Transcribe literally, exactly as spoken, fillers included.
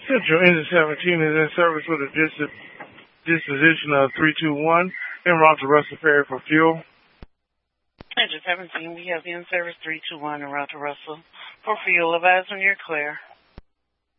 Central Engine seventeen is in service with a dis- disposition of three two one en route to Russell Ferry for fuel. Engine seventeen, we have the in-service three two one en route to Russell for fuel. Advise when you're clear.